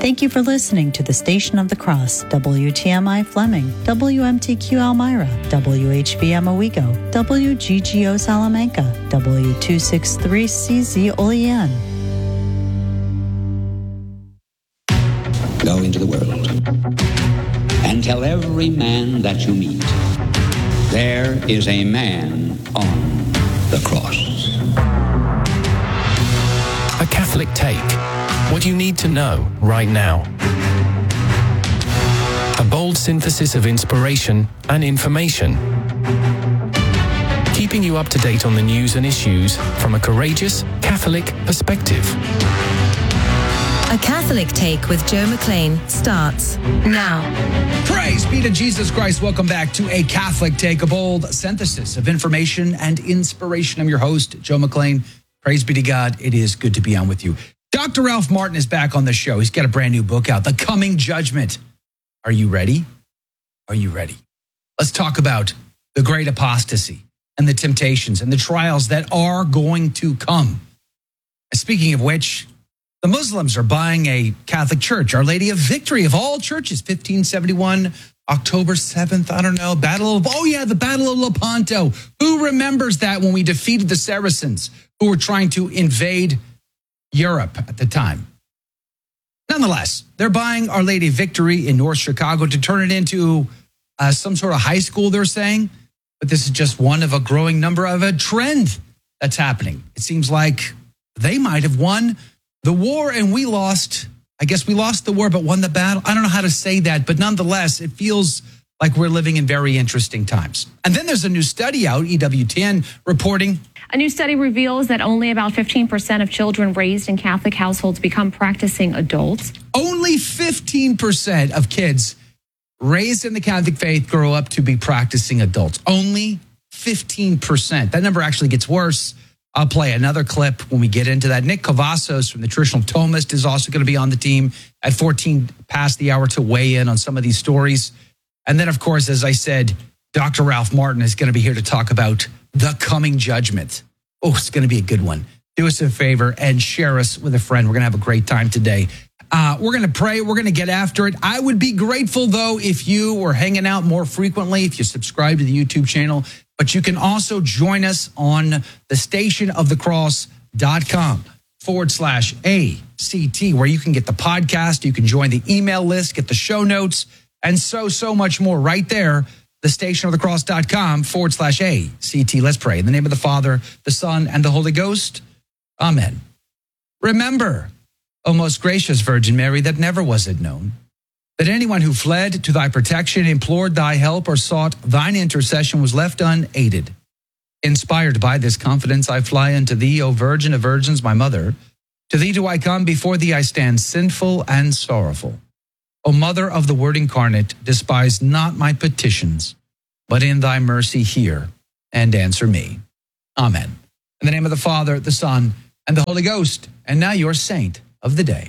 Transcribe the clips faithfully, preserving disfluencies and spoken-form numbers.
Thank you for listening to the Station of the Cross, W T M I Fleming, W M T Q Elmira, W H B M Owego, W G G O Salamanca, W two sixty-three C Z Olean. Go into the world and tell every man that you meet, there is a man on the cross. A Catholic Take. What you need to know right now. A bold synthesis of inspiration and information. Keeping you up to date on the news and issues from a courageous Catholic perspective. A Catholic Take with Joe McLean starts now. Praise be to Jesus Christ. Welcome back to A Catholic Take, a bold synthesis of information and inspiration. I'm your host, Joe McLean. Praise be to God. It is good to be on with you. Doctor Ralph Martin is back on the show. He's got a brand new book out, The Coming Judgment. Are you ready? Are you ready? Let's talk about the great apostasy and the temptations and the trials that are going to come. Speaking of which, the Muslims are buying a Catholic church, Our Lady of Victory of all churches, fifteen seventy-one, October seventh, I don't know, Battle of, oh yeah, the Battle of Lepanto. Who remembers that when we defeated the Saracens who were trying to invade Europe at the time? Nonetheless, they're buying Our Lady of Victory in North Chicago to turn it into uh, some sort of high school, they're saying. But this is just one of a growing number of a trend that's happening. It seems like they might have won the war and we lost, I guess we lost the war, but won the battle. I don't know how to say that, but nonetheless, it feels like we're living in very interesting times. And then there's a new study out, E W T N, reporting. A new study reveals that only about fifteen percent of children raised in Catholic households become practicing adults. Only fifteen percent of kids raised in the Catholic faith grow up to be practicing adults. Only fifteen percent. That number actually gets worse. I'll play another clip when we get into that. Nick Cavazos from the Traditional Thomist is also going to be on the team at fourteen past the hour to weigh in on some of these stories. And then, of course, as I said, Doctor Ralph Martin is going to be here to talk about the coming judgment. Oh, it's going to be a good one. Do us a favor and share us with a friend. We're going to have a great time today. Uh, we're going to pray. We're going to get after it. I would be grateful, though, if you were hanging out more frequently, if you subscribe to the YouTube channel. But you can also join us on the station of the cross dot com forward slash A C T, where you can get the podcast, you can join the email list, get the show notes, and so, so much more right there. The station of the cross dot com forward slash A C T. Let's pray. In the name of the Father, the Son, and the Holy Ghost. Amen. Remember, O most gracious Virgin Mary, that never was it known that anyone who fled to thy protection, implored thy help, or sought thine intercession was left unaided. Inspired by this confidence, I fly unto thee, O Virgin of Virgins, my mother. To thee do I come, before thee I stand sinful and sorrowful. O Mother of the Word incarnate, despise not my petitions, but in thy mercy hear and answer me. Amen. In the name of the Father, the Son, and the Holy Ghost. And now your saint of the day.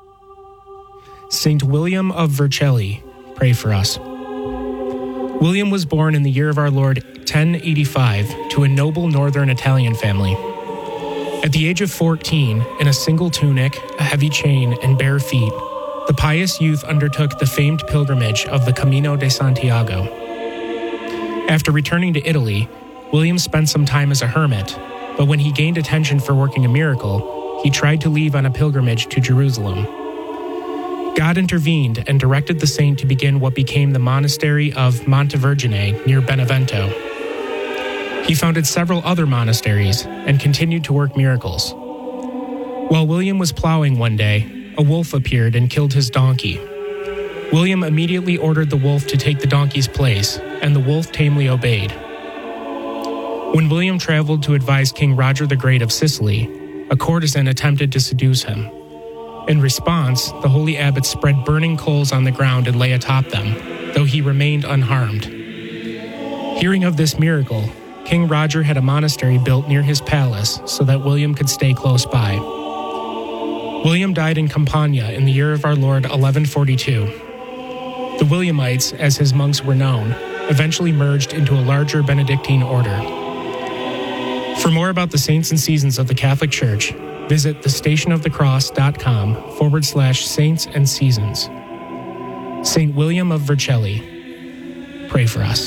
Saint William of Vercelli, pray for us. William was born in the year of our Lord ten eighty-five to a noble northern Italian family. At the age of fourteen, in a single tunic, a heavy chain, and bare feet, the pious youth undertook the famed pilgrimage of the Camino de Santiago. After returning to Italy, William spent some time as a hermit, but when he gained attention for working a miracle, he tried to leave on a pilgrimage to Jerusalem. God intervened and directed the saint to begin what became the monastery of Montevergine near Benevento. He founded several other monasteries and continued to work miracles. While William was plowing one day, a wolf appeared and killed his donkey. William immediately ordered the wolf to take the donkey's place, and the wolf tamely obeyed. When William traveled to advise King Roger the Great of Sicily, a courtesan attempted to seduce him. In response, the holy abbot spread burning coals on the ground and lay atop them, though he remained unharmed. Hearing of this miracle, King Roger had a monastery built near his palace so that William could stay close by. William died in Campania in the year of our Lord eleven forty-two. The Williamites, as his monks were known, eventually merged into a larger Benedictine order. For more about the saints and seasons of the Catholic Church, Visit thestationofthecross.com forward slash saints and seasons. Saint William of Vercelli, pray for us.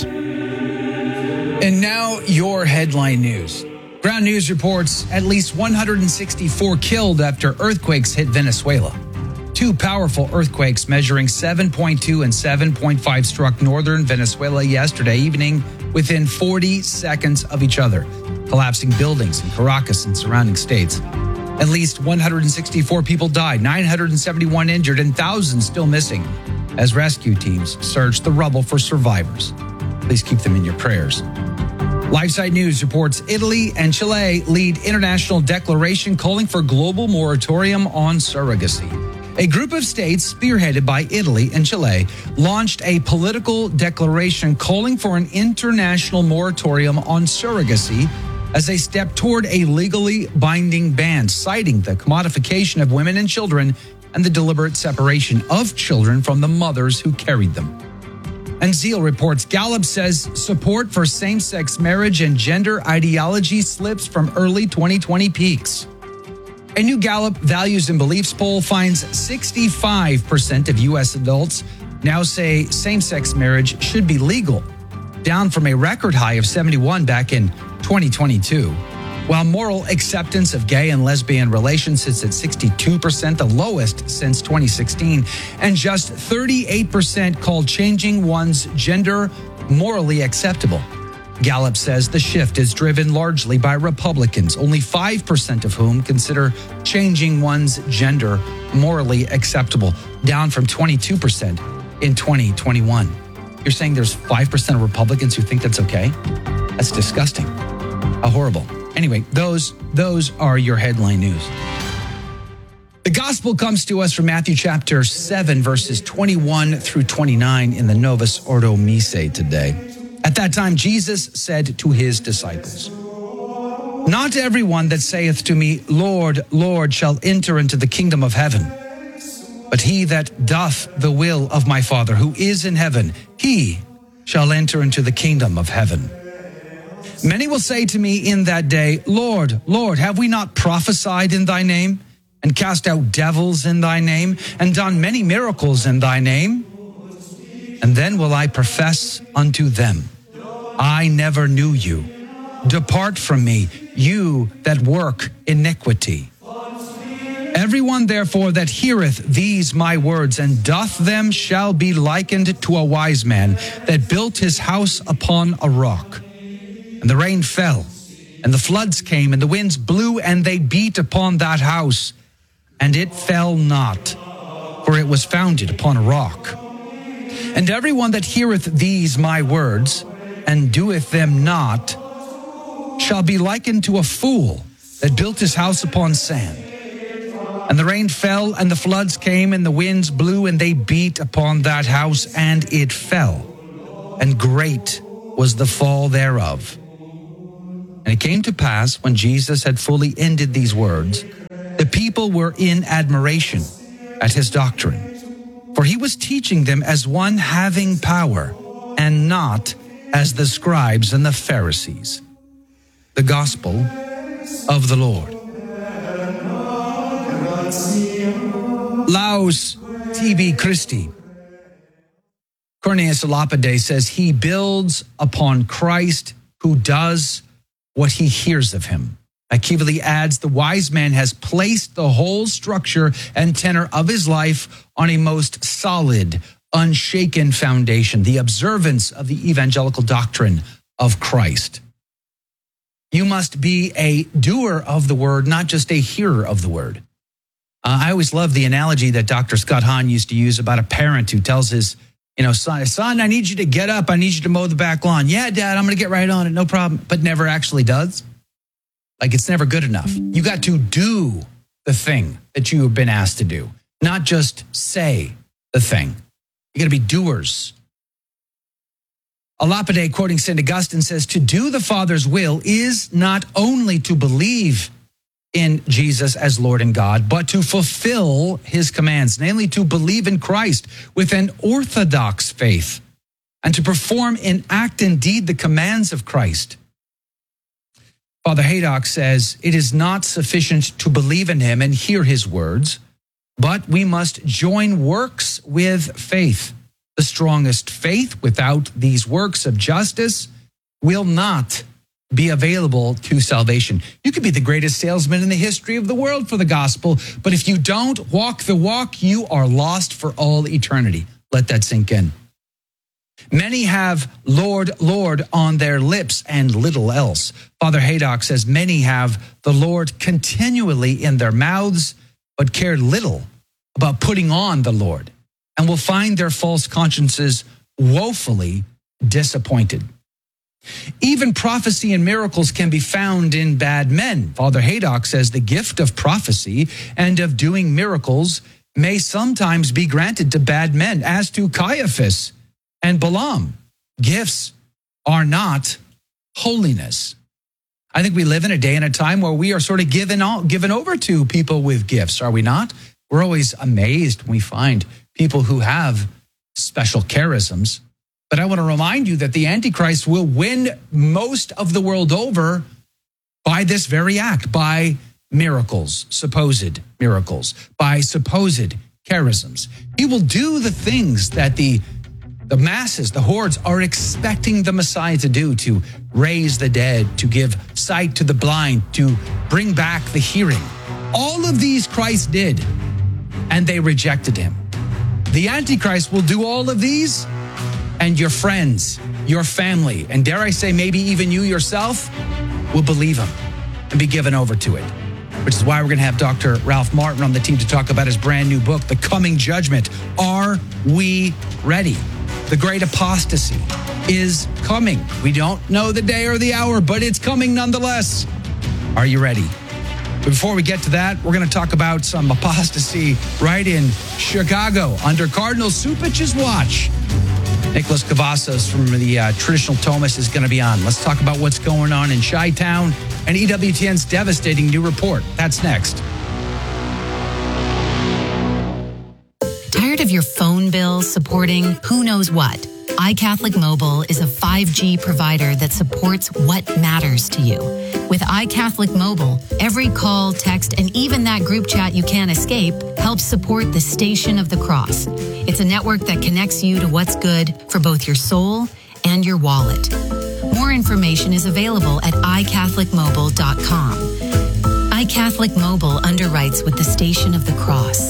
And now your headline news. Ground News reports at least one hundred sixty-four killed after earthquakes hit Venezuela. Two powerful earthquakes measuring seven point two and seven point five struck northern Venezuela yesterday evening within forty seconds of each other, collapsing buildings in Caracas and surrounding states. At least one hundred sixty-four people died, nine hundred seventy-one injured, and thousands still missing as rescue teams search the rubble for survivors. Please keep them in your prayers. LifeSite News reports Italy and Chile lead international declaration calling for global moratorium on surrogacy. A group of states spearheaded by Italy and Chile launched a political declaration calling for an international moratorium on surrogacy as a step toward a legally binding ban, citing the commodification of women and children and the deliberate separation of children from the mothers who carried them. And Zeal reports Gallup says support for same-sex marriage and gender ideology slips from early twenty twenty peaks. A new Gallup Values and Beliefs poll finds sixty-five percent of U S adults now say same-sex marriage should be legal, down from a record high of seventy-one back in twenty twenty-two. While moral acceptance of gay and lesbian relations sits at sixty-two percent, the lowest since twenty sixteen, and just thirty-eight percent call changing one's gender morally acceptable. Gallup says the shift is driven largely by Republicans, only five percent of whom consider changing one's gender morally acceptable, down from twenty-two percent in twenty twenty-one. You're saying there's five percent of Republicans who think that's okay? That's disgusting. How horrible. Anyway, those, those are your headline news. The gospel comes to us from Matthew chapter seven, verses twenty-one through twenty-nine in the Novus Ordo Missae today. At that time, Jesus said to his disciples, "Not everyone that saith to me, Lord, Lord, shall enter into the kingdom of heaven, but he that doth the will of my Father who is in heaven, he shall enter into the kingdom of heaven. Many will say to me in that day, Lord, Lord, have we not prophesied in thy name, and cast out devils in thy name, and done many miracles in thy name? And then will I profess unto them, I never knew you. Depart from me, you that work iniquity. Everyone therefore that heareth these my words and doth them shall be likened to a wise man that built his house upon a rock. And the rain fell, and the floods came, and the winds blew, and they beat upon that house, and it fell not, for it was founded upon a rock. And everyone that heareth these my words, and doeth them not, shall be likened to a fool that built his house upon sand. And the rain fell, and the floods came, and the winds blew, and they beat upon that house, and it fell. And great was the fall thereof. And it came to pass, when Jesus had fully ended these words, the people were in admiration at his doctrine. For he was teaching them as one having power, and not as the scribes and the Pharisees. The gospel of the Lord. Laus Tibi Christi. Cornelius Lapide says he builds upon Christ who does what he hears of him. Akivali adds, the wise man has placed the whole structure and tenor of his life on a most solid, unshaken foundation, the observance of the evangelical doctrine of Christ. You must be a doer of the word, not just a hearer of the word. Uh, I always love the analogy that Doctor Scott Hahn used to use about a parent who tells his You know, son, son, I need you to get up. I need you to mow the back lawn. Yeah, Dad, I'm going to get right on it. No problem. But never actually does. Like, it's never good enough. You got to do the thing that you have been asked to do, not just say the thing. You got to be doers. Lapide, quoting Saint Augustine, says, to do the Father's will is not only to believe in Jesus as Lord and God, but to fulfill his commands, namely to believe in Christ with an orthodox faith and to perform in act and deed the commands of Christ. Father Haydock says, it is not sufficient to believe in him and hear his words, but we must join works with faith. The strongest faith without these works of justice will not be available to salvation. You could be the greatest salesman in the history of the world for the gospel, but if you don't walk the walk, you are lost for all eternity. Let that sink in. Many have Lord, Lord on their lips and little else. Father Haydock says many have the Lord continually in their mouths, but care little about putting on the Lord, and will find their false consciences woefully disappointed. Even prophecy and miracles can be found in bad men. Father Haydock says the gift of prophecy and of doing miracles may sometimes be granted to bad men, as to Caiaphas and Balaam. Gifts are not holiness. I think we live in a day and a time where we are sort of given, all, given over to people with gifts, are we not? We're always amazed when we find people who have special charisms. But I want to remind you that the Antichrist will win most of the world over by this very act, by miracles, supposed miracles, by supposed charisms. He will do the things that the, the masses, the hordes, are expecting the Messiah to do, to raise the dead, to give sight to the blind, to bring back the hearing. All of these Christ did, and they rejected him. The Antichrist will do all of these, and your friends, your family, and dare I say maybe even you yourself, will believe him and be given over to it. Which is why we're going to have Doctor Ralph Martin on the team to talk about his brand new book, The Coming Judgment. Are we ready? The great apostasy is coming. We don't know the day or the hour, but it's coming nonetheless. Are you ready? Before we get to that, we're going to talk about some apostasy right in Chicago under Cardinal Cupich's watch. Nicholas Cavazos from the uh, Traditional Thomas is going to be on. Let's talk about what's going on in Chi-Town and E W T N's devastating new report. That's next. Tired of your phone bill supporting who knows what? iCatholic Mobile is a five G provider that supports what matters to you. With iCatholic Mobile, every call, text, and even that group chat you can't escape helps support the Station of the Cross. It's a network that connects you to what's good for both your soul and your wallet. More information is available at i catholic mobile dot com. iCatholic Mobile underwrites with the Station of the Cross.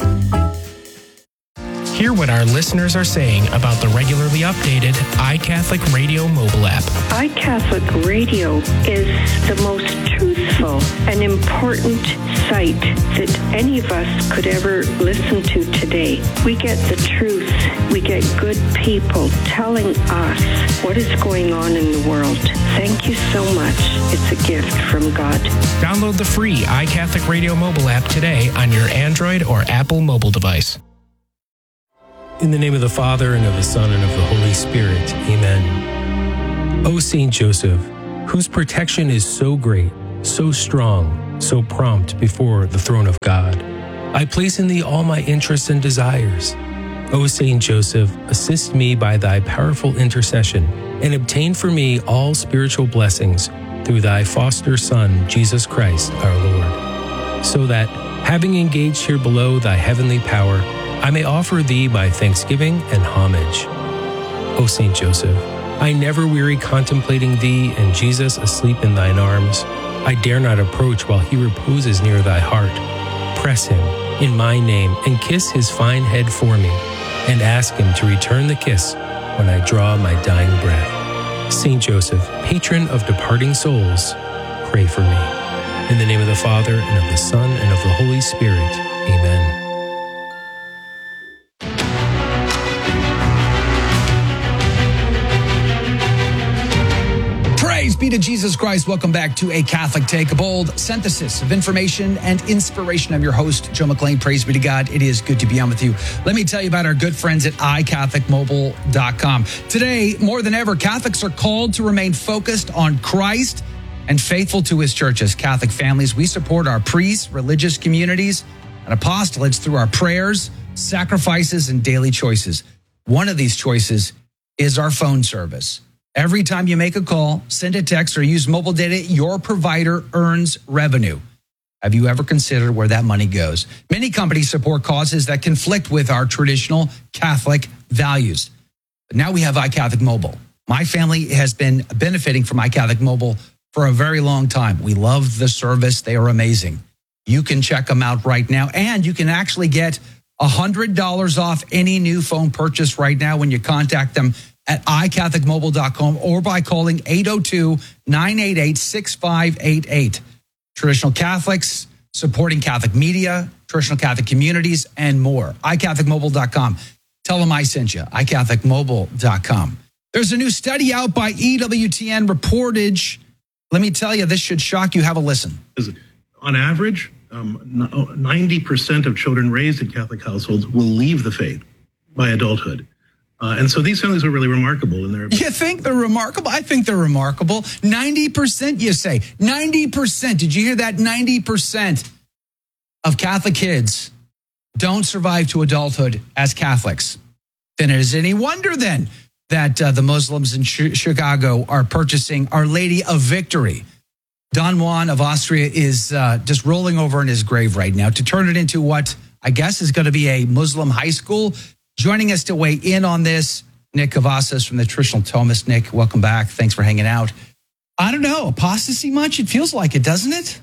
Hear what our listeners are saying about the regularly updated iCatholic Radio mobile app. iCatholic Radio is the most truthful and important site that any of us could ever listen to today. We get the truth. We get good people telling us what is going on in the world. Thank you so much. It's a gift from God. Download the free iCatholic Radio mobile app today on your Android or Apple mobile device. In the name of the Father, and of the Son, and of the Holy Spirit. Amen. O Saint Joseph, whose protection is so great, so strong, so prompt before the throne of God, I place in thee all my interests and desires. O Saint Joseph, assist me by thy powerful intercession, and obtain for me all spiritual blessings through thy foster Son, Jesus Christ, our Lord, so that, having engaged here below thy heavenly power, I may offer thee my thanksgiving and homage. O Saint Joseph, I never weary contemplating thee and Jesus asleep in thine arms. I dare not approach while he reposes near thy heart. Press him in my name and kiss his fine head for me, and ask him to return the kiss when I draw my dying breath. Saint Joseph, patron of departing souls, pray for me. In the name of the Father, and of the Son, and of the Holy Spirit. Amen. Be to Jesus Christ. Welcome back to A Catholic Take, a bold synthesis of information and inspiration. I'm your host, Joe McLean. Praise be to God. It is good to be on with you. Let me tell you about our good friends at i catholic mobile dot com. Today, more than ever, Catholics are called to remain focused on Christ and faithful to his church. As Catholic families, we support our priests, religious communities, and apostolates through our prayers, sacrifices, and daily choices. One of these choices is our phone service. Every time you make a call, send a text, or use mobile data, your provider earns revenue. Have you ever considered where that money goes? Many companies support causes that conflict with our traditional Catholic values. But now we have iCatholic Mobile. My family has been benefiting from iCatholic Mobile for a very long time. We love the service. They are amazing. You can check them out right now, and you can actually get one hundred dollars off any new phone purchase right now when you contact them at i catholic mobile dot com or by calling eight oh two, nine eight eight, six five eight eight. Traditional Catholics, supporting Catholic media, traditional Catholic communities, and more. i catholic mobile dot com. Tell them I sent you, i catholic mobile dot com. There's a new study out by E W T N Reportage. Let me tell you, this should shock you. Have a listen. On average, um, ninety percent of children raised in Catholic households will leave the faith by adulthood. Uh, and so these families are really remarkable in their. You think they're remarkable? I think they're remarkable. ninety percent, you say. ninety percent. Did you hear that? ninety percent of Catholic kids don't survive to adulthood as Catholics. Then it is any wonder then that uh, the Muslims in sh- Chicago are purchasing Our Lady of Victory. Don Juan of Austria is uh, just rolling over in his grave right now to turn it into what I guess is going to be a Muslim high school. Joining us to weigh in on this, Nick Cavazos from the Traditional Thomist. Nick, welcome back. Thanks for hanging out. I don't know, apostasy much? It feels like it, doesn't it?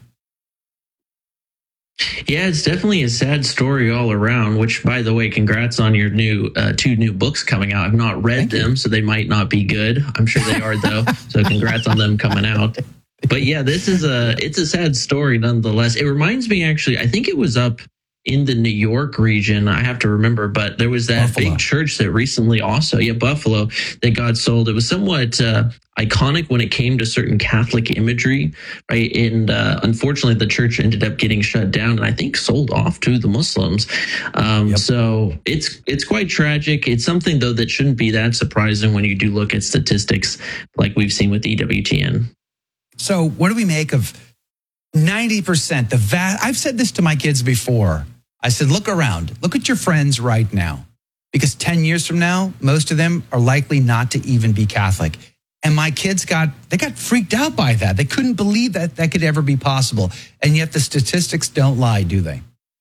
Yeah, it's definitely a sad story all around, which, by the way, congrats on your new uh, two new books coming out. I've not read Thank them, you. So they might not be good. I'm sure they are, though. So congrats on them coming out. But yeah, this is a, it's a sad story nonetheless. It reminds me, actually, I think it was up in the New York region, I have to remember, but there was that Buffalo. Big church that recently also, yeah, Buffalo, that got sold. It was somewhat uh, iconic when it came to certain Catholic imagery, right? And uh, unfortunately, the church ended up getting shut down and I think sold off to the Muslims. Um, yep. So it's it's quite tragic. It's something, though, that shouldn't be that surprising when you do look at statistics like we've seen with E W T N. So what do we make of ninety percent? The va- I've said this to my kids before. I said, look around. Look at your friends right now. Because ten years from now, most of them are likely not to even be Catholic. And my kids got, they got freaked out by that. They couldn't believe that that could ever be possible. And yet the statistics don't lie, do they?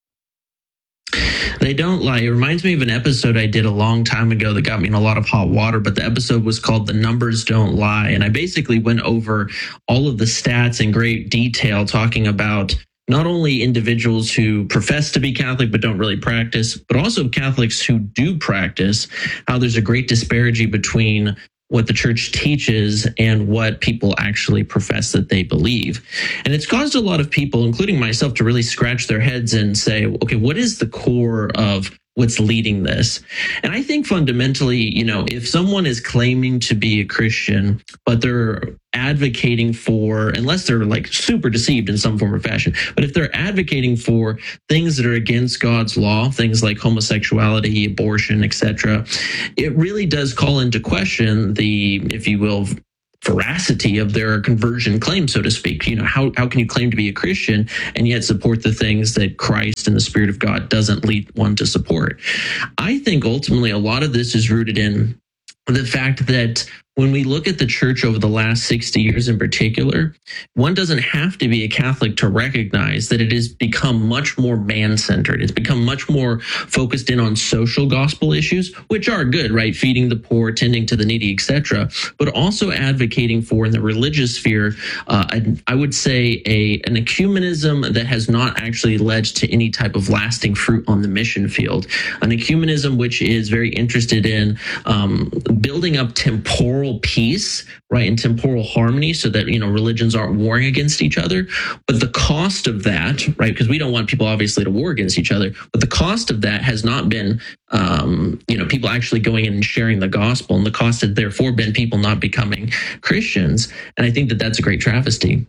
They don't lie. It reminds me of an episode I did a long time ago that got me in a lot of hot water, but the episode was called The Numbers Don't Lie. And I basically went over all of the stats in great detail, talking about not only individuals who profess to be Catholic but don't really practice, but also Catholics who do practice, how there's a great disparity between what the church teaches and what people actually profess that they believe. And it's caused a lot of people, including myself, to really scratch their heads and say, okay, what is the core of what's leading this? And I think fundamentally, you know, if someone is claiming to be a Christian, but they're advocating for, unless they're like super deceived in some form or fashion, but if they're advocating for things that are against God's law, things like homosexuality, abortion, et cetera, it really does call into question the, if you will, veracity of their conversion claim, so to speak. You know, how, how can you claim to be a Christian and yet support the things that Christ and the Spirit of God doesn't lead one to support? I think ultimately a lot of this is rooted in the fact that when we look at the church over the last sixty years in particular, one doesn't have to be a Catholic to recognize that it has become much more man-centered. It's become much more focused in on social gospel issues, which are good, right? Feeding the poor, tending to the needy, et cetera, but also advocating for, in the religious sphere, uh, I, I would say a an ecumenism that has not actually led to any type of lasting fruit on the mission field. An ecumenism which is very interested in um, building up temporal peace, right, and temporal harmony, so that, you know, religions aren't warring against each other. But the cost of that, right, because we don't want people obviously to war against each other, but the cost of that has not been, um, you know, people actually going in and sharing the gospel, and the cost has therefore been people not becoming Christians. And I think that that's a great travesty.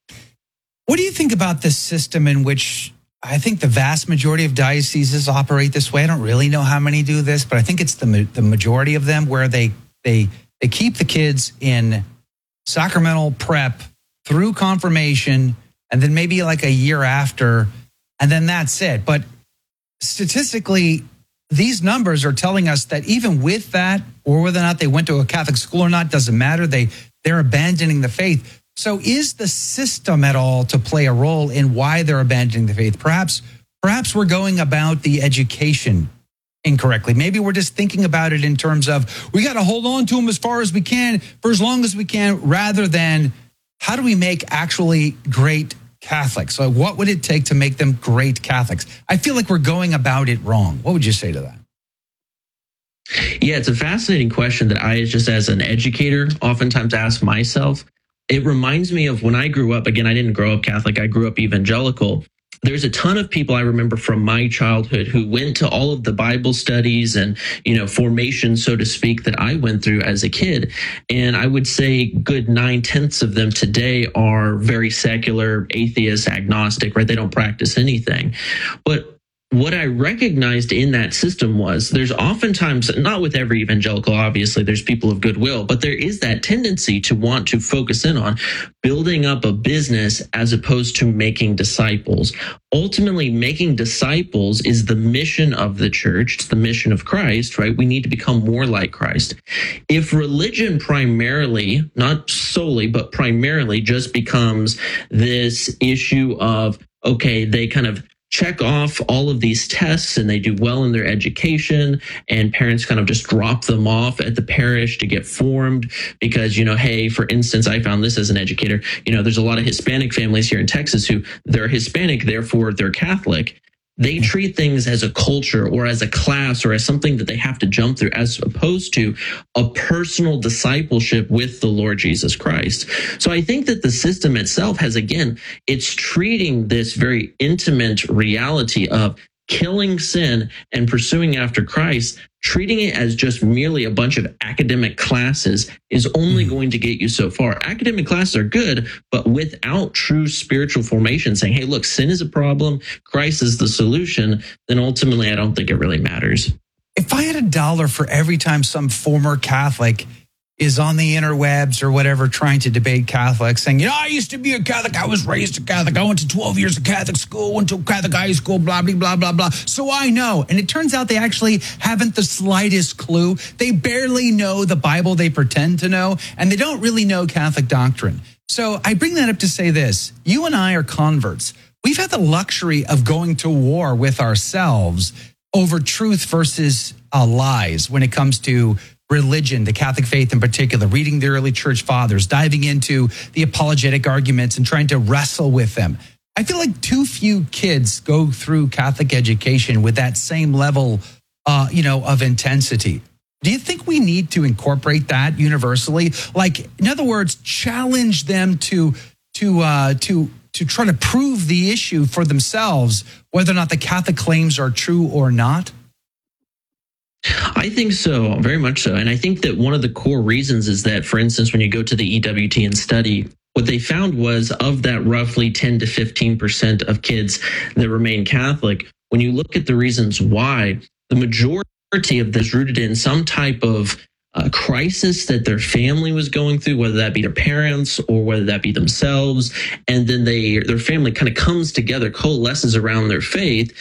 What do you think about this system in which I think the vast majority of dioceses operate this way? I don't really know how many do this, but I think it's the the majority of them, where they they They keep the kids in sacramental prep through confirmation, and then maybe like a year after, and then that's it. But statistically, these numbers are telling us that even with that, or whether or not they went to a Catholic school or not, doesn't matter. They, they're abandoning the faith. So is the system at all to play a role in why they're abandoning the faith? Perhaps, perhaps we're going about the education incorrectly. Maybe we're just thinking about it in terms of, we got to hold on to them as far as we can, for as long as we can, rather than how do we make actually great Catholics? So what would it take to make them great Catholics? I feel like we're going about it wrong. What would you say to that? Yeah, it's a fascinating question that I, just as an educator, oftentimes ask myself. It reminds me of when I grew up. Again, I didn't grow up Catholic. I grew up evangelical. There's a ton of people I remember from my childhood who went to all of the Bible studies and, you know, formation, so to speak, that I went through as a kid. And I would say good nine tenths of them today are very secular, atheist, agnostic, right? They don't practice anything. But what I recognized in that system was there's oftentimes, not with every evangelical, obviously, there's people of goodwill, but there is that tendency to want to focus in on building up a business as opposed to making disciples. Ultimately, making disciples is the mission of the church. It's the mission of Christ, right? We need to become more like Christ. If religion primarily, not solely, but primarily just becomes this issue of, okay, they kind of check off all of these tests and they do well in their education, and parents kind of just drop them off at the parish to get formed because, you know, hey, for instance, I found this as an educator, you know, there's a lot of Hispanic families here in Texas who they're Hispanic, therefore they're Catholic. They treat things as a culture or as a class or as something that they have to jump through, as opposed to a personal discipleship with the Lord Jesus Christ. So I think that the system itself has, again, it's treating this very intimate reality of killing sin and pursuing after Christ, treating it as just merely a bunch of academic classes is only going to get you so far. Academic classes are good, but without true spiritual formation, saying, hey, look, sin is a problem, Christ is the solution, then ultimately I don't think it really matters. If I had a dollar for every time some former Catholic is on the interwebs or whatever trying to debate Catholics, saying, you know, I used to be a Catholic, I was raised a Catholic, I went to twelve years of Catholic school, went to Catholic high school, blah, blah, blah, blah, blah. So I know. And it turns out they actually haven't the slightest clue. They barely know the Bible they pretend to know, and they don't really know Catholic doctrine. So I bring that up to say this. You and I are converts. We've had the luxury of going to war with ourselves over truth versus uh, lies when it comes to religion, the Catholic faith in particular, reading the early church fathers, diving into the apologetic arguments and trying to wrestle with them. I feel like too few kids go through Catholic education with that same level, uh, you know, of intensity. Do you think we need to incorporate that universally? Like, in other words, challenge them to to uh, to to try to prove the issue for themselves, whether or not the Catholic claims are true or not? I think so, very much so. And I think that one of the core reasons is that, for instance, when you go to the E W T N study, what they found was of that roughly ten to fifteen percent of kids that remain Catholic, when you look at the reasons why, the majority of this rooted in some type of uh, crisis that their family was going through, whether that be their parents or whether that be themselves. And then they their family kind of comes together, coalesces around their faith.